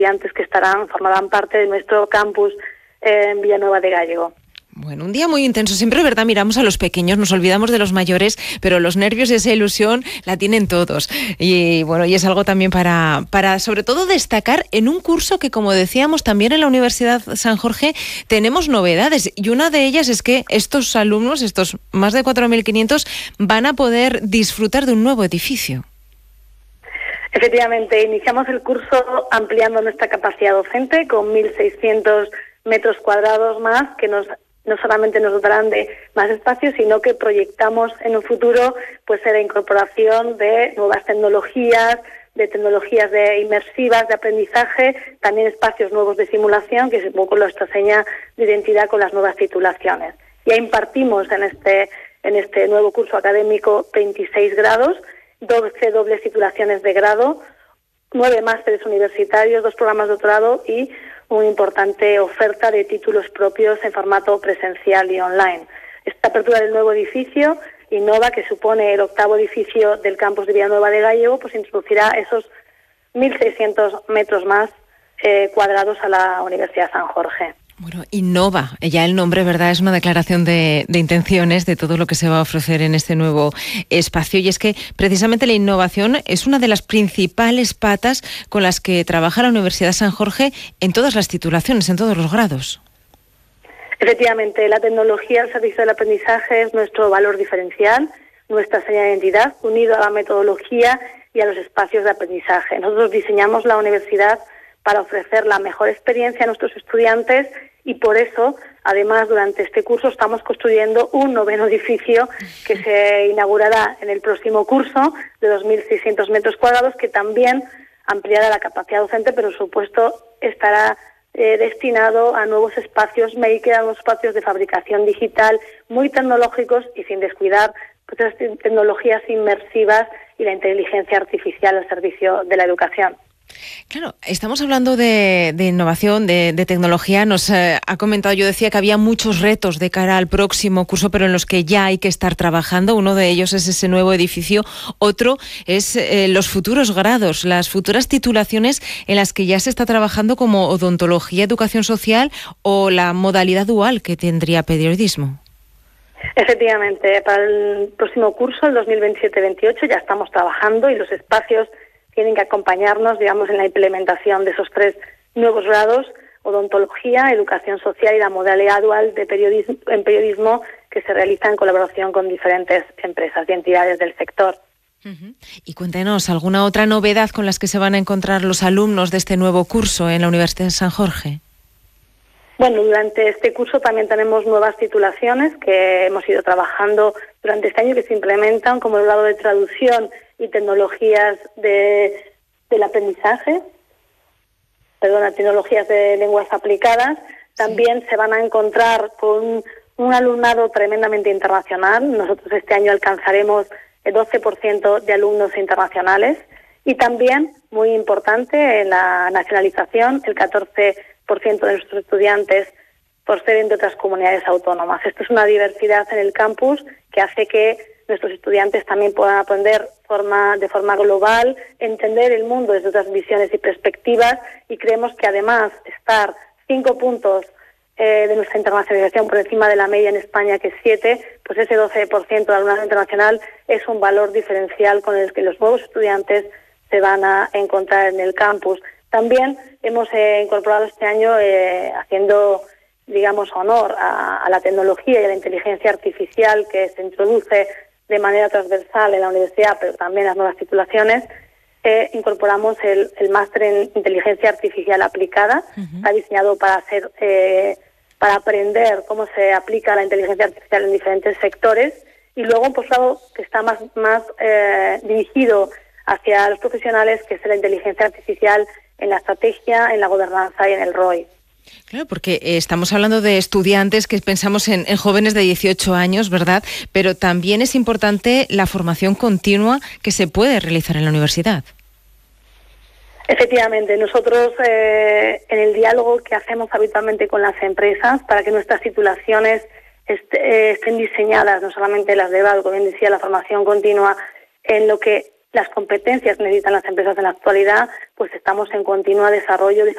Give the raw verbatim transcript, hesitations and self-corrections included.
estudiantes que estarán, formarán parte de nuestro campus eh, en Villanueva de Gállego. Bueno, un día muy intenso. Siempre, ¿verdad? Miramos a los pequeños, nos olvidamos de los mayores, pero los nervios y esa ilusión la tienen todos. Y bueno, y es algo también para, para sobre todo destacar en un curso que, como decíamos, también en la Universidad San Jorge tenemos novedades. Y una de ellas es que estos alumnos, estos más de cuatro mil quinientos, van a poder disfrutar de un nuevo edificio. Efectivamente, iniciamos el curso ampliando nuestra capacidad docente con mil seiscientos metros cuadrados más que nos no solamente nos dotarán de más espacio, sino que proyectamos en un futuro pues la incorporación de nuevas tecnologías, de tecnologías de inmersivas, de aprendizaje, también espacios nuevos de simulación, que es un poco nuestra seña de identidad con las nuevas titulaciones. Ya impartimos en este, en este nuevo curso académico veintiséis grados, doce dobles titulaciones de grado, nueve másteres universitarios, dos programas de doctorado y una importante oferta de títulos propios en formato presencial y online. Esta apertura del nuevo edificio, Innova, que supone el octavo edificio del campus de Villanueva de Gállego, pues introducirá esos mil seiscientos metros más eh, cuadrados a la Universidad San Jorge. Bueno, Innova, ya el nombre, ¿verdad?, es una declaración de, de intenciones de todo lo que se va a ofrecer en este nuevo espacio. Y es que precisamente la innovación es una de las principales patas con las que trabaja la Universidad San Jorge en todas las titulaciones, en todos los grados. Efectivamente, la tecnología al servicio del aprendizaje es nuestro valor diferencial, nuestra señal de identidad, unido a la metodología y a los espacios de aprendizaje. Nosotros diseñamos la universidad para ofrecer la mejor experiencia a nuestros estudiantes y por eso, además, durante este curso estamos construyendo un noveno edificio que se inaugurará en el próximo curso de dos mil seiscientos metros cuadrados, que también ampliará la capacidad docente, pero, por supuesto, estará eh, destinado a nuevos espacios maker, a nuevos espacios de fabricación digital muy tecnológicos y sin descuidar pues, las tecnologías inmersivas y la inteligencia artificial al servicio de la educación. Claro, estamos hablando de, de innovación, de, de tecnología. Nos eh, ha comentado, yo decía que había muchos retos de cara al próximo curso, pero en los que ya hay que estar trabajando. Uno de ellos es ese nuevo edificio. Otro es eh, los futuros grados, las futuras titulaciones en las que ya se está trabajando como odontología, educación social o la modalidad dual que tendría periodismo. Efectivamente, para el próximo curso, el dos mil veintisiete veintiocho, ya estamos trabajando y los espacios tienen que acompañarnos, digamos, en la implementación de esos tres nuevos grados: odontología, educación social y la modalidad dual de periodismo, en periodismo, que se realiza en colaboración con diferentes empresas y entidades del sector. Uh-huh. Y cuéntenos, ¿alguna otra novedad con las que se van a encontrar los alumnos de este nuevo curso en la Universidad de San Jorge? Bueno, durante este curso también tenemos nuevas titulaciones que hemos ido trabajando durante este año, que se implementan, como el grado de traducción y tecnologías de, del aprendizaje, perdona, tecnologías de lenguas aplicadas. También sí. Se van a encontrar con un alumnado tremendamente internacional. Nosotros este año alcanzaremos el doce por ciento de alumnos internacionales y también, muy importante, en la nacionalización, el catorce por ciento de nuestros estudiantes proceden de otras comunidades autónomas. Esto es una diversidad en el campus que hace que nuestros estudiantes también puedan aprender forma, de forma global, entender el mundo desde otras visiones y perspectivas, y creemos que además estar cinco puntos eh, de nuestra internacionalización por encima de la media en España, que es siete, pues ese doce por ciento de alumnado internacional es un valor diferencial con el que los nuevos estudiantes se van a encontrar en el campus. También hemos eh, incorporado este año, eh, haciendo, digamos, honor a, a la tecnología y a la inteligencia artificial que se introduce de manera transversal en la universidad, pero también en las nuevas titulaciones, eh, incorporamos el, el máster en inteligencia artificial aplicada. Uh-huh. Está diseñado para hacer, eh, para aprender cómo se aplica la inteligencia artificial en diferentes sectores, y luego un posgrado que está más, más eh, dirigido hacia los profesionales, que es la inteligencia artificial en la estrategia, en la gobernanza y en el R O I. Claro, porque eh, estamos hablando de estudiantes que pensamos en, en jóvenes de dieciocho años, ¿verdad? Pero también es importante la formación continua que se puede realizar en la universidad. Efectivamente, nosotros eh, en el diálogo que hacemos habitualmente con las empresas para que nuestras titulaciones est- eh, estén diseñadas, no solamente las de grado, como bien decía, la formación continua, en lo que las competencias necesitan las empresas en la actualidad, pues estamos en continuo desarrollo.